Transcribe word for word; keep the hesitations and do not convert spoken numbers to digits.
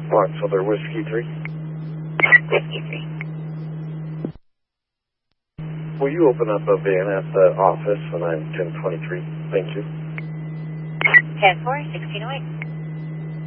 Foxtrot Whiskey three. Whiskey three. Will you open up a van at the office when I'm ten twenty-three? Thank you. ten four, sixteen oh eight.